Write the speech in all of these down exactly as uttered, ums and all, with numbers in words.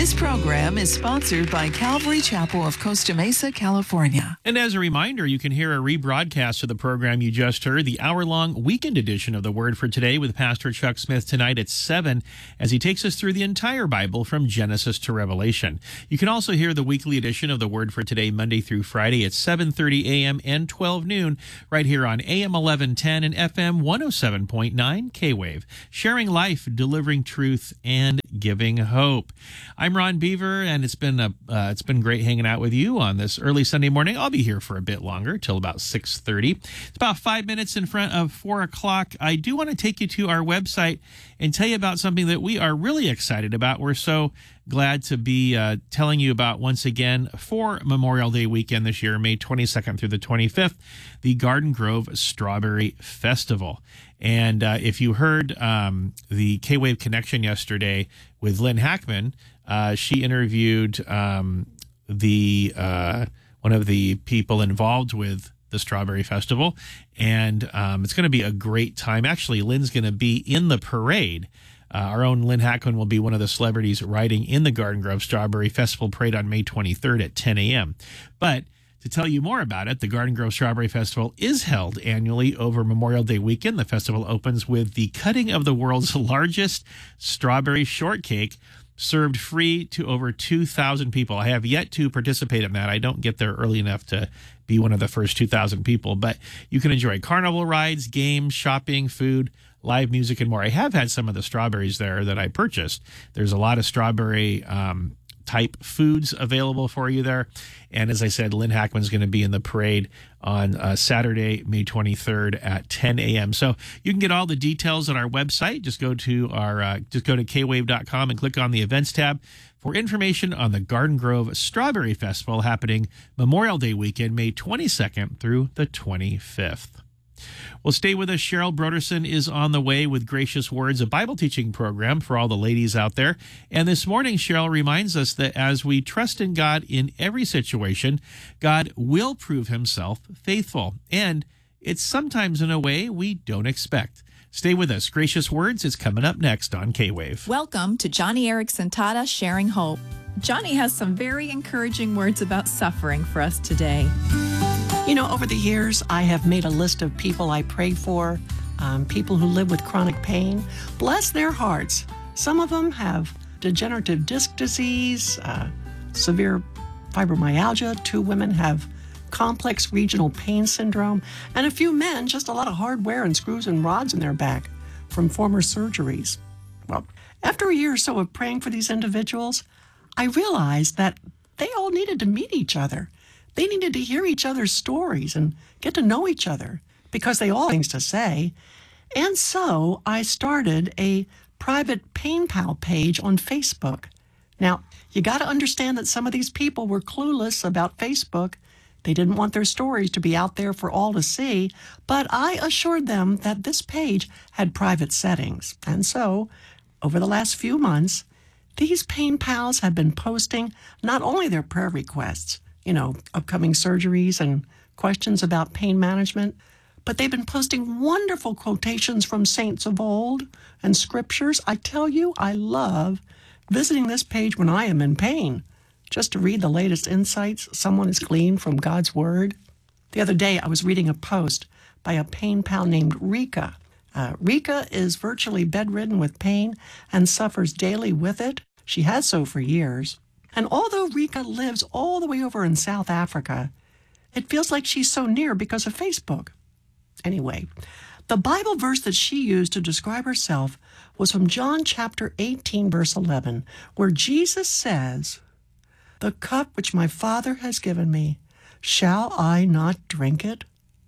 This program is sponsored by Calvary Chapel of Costa Mesa, California. And as a reminder, you can hear a rebroadcast of the program you just heard, the hour-long weekend edition of The Word for Today with Pastor Chuck Smith tonight at seven as he takes us through the entire Bible from Genesis to Revelation. You can also hear the weekly edition of The Word for Today Monday through Friday at seven thirty a.m. and twelve noon right here on A M eleven ten and F M one oh seven point nine K-Wave. Sharing life, delivering truth, and giving hope. I'm Ron Beaver, and it's been a uh, it's been great hanging out with you on this early Sunday morning. I'll be here for a bit longer, till about six thirty. It's about five minutes in front of four o'clock. I do want to take you to our website and tell you about something that we are really excited about. We're so glad to be uh, telling you about once again for Memorial Day weekend this year, May twenty-second through the twenty-fifth, the Garden Grove Strawberry Festival. And uh, if you heard um, the K-Wave Connection yesterday with Lynn Hackman, uh, she interviewed um, the uh, one of the people involved with the Strawberry Festival, and um, it's going to be a great time. Actually, Lynn's going to be in the parade. Uh, our own Lynn Hackman will be one of the celebrities riding in the Garden Grove Strawberry Festival Parade on May twenty-third at ten a.m. But to tell you more about it, the Garden Grove Strawberry Festival is held annually over Memorial Day weekend. The festival opens with the cutting of the world's largest strawberry shortcake, served free to over two thousand people. I have yet to participate in that. I don't get there early enough to be one of the first two thousand people, but you can enjoy carnival rides, games, shopping, food, live music, and more. I have had some of the strawberries there that I purchased. There's a lot of strawberry um, type foods available for you there. And as I said, Lynn Hackman's going to be in the parade on uh, Saturday, May twenty-third at ten a.m. So you can get all the details on our website. Just go to our uh, just go to k wave dot com and click on the events tab for information on the Garden Grove Strawberry Festival happening Memorial Day weekend, May twenty-second through the twenty-fifth. Well, stay with us. Cheryl Broderson is on the way with Gracious Words, a Bible teaching program for all the ladies out there. And this morning, Cheryl reminds us that as we trust in God in every situation, God will prove himself faithful. And it's sometimes in a way we don't expect. Stay with us. Gracious Words is coming up next on K-Wave. Welcome to Johnny Erickson Tata Sharing Hope. Johnny has some very encouraging words about suffering for us today. You know, over the years, I have made a list of people I pray for, um, people who live with chronic pain. Bless their hearts. Some of them have degenerative disc disease, uh, severe fibromyalgia. Two women have complex regional pain syndrome. And a few men, just a lot of hardware and screws and rods in their back from former surgeries. Well, after a year or so of praying for these individuals, I realized that they all needed to meet each other. They needed to hear each other's stories and get to know each other because they all have things to say. And so I started a private Pain Pal page on Facebook. Now, you got to understand that some of these people were clueless about Facebook. They didn't want their stories to be out there for all to see, but I assured them that this page had private settings. And so, over the last few months, these Pain Pals have been posting not only their prayer requests, you know, upcoming surgeries and questions about pain management, but they've been posting wonderful quotations from saints of old and scriptures. I tell you, I love visiting this page when I am in pain, just to read the latest insights someone has gleaned from God's Word. The other day, I was reading a post by a pain pal named Rika. Uh, Rika is virtually bedridden with pain and suffers daily with it. She has so for years. And although Rika lives all the way over in South Africa, it feels like she's so near because of Facebook. Anyway, the Bible verse that she used to describe herself was from John chapter eighteen, verse eleven, where Jesus says, "The cup which my Father has given me, shall I not drink it?"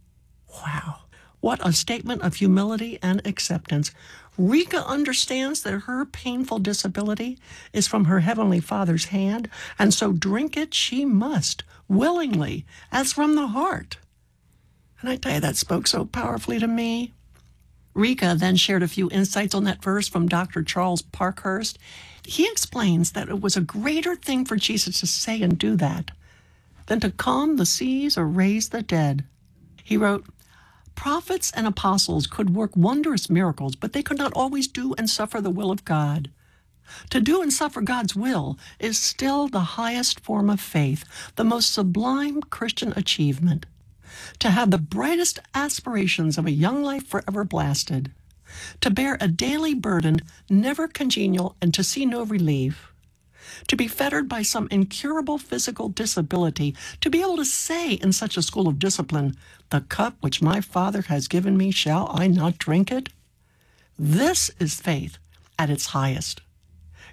Wow, what a statement of humility and acceptance. Rika understands that her painful disability is from her Heavenly Father's hand, and so drink it she must, willingly, as from the heart. And I tell you, that spoke so powerfully to me. Rika then shared a few insights on that verse from Doctor Charles Parkhurst. He explains that it was a greater thing for Jesus to say and do that than to calm the seas or raise the dead. He wrote, "Prophets and apostles could work wondrous miracles, but they could not always do and suffer the will of God. To do and suffer God's will is still the highest form of faith, the most sublime Christian achievement. To have the brightest aspirations of a young life forever blasted. To bear a daily burden never congenial and to see no relief. To be fettered by some incurable physical disability, to be able to say in such a school of discipline, "The cup which my Father has given me, shall I not drink it?" This is faith at its highest.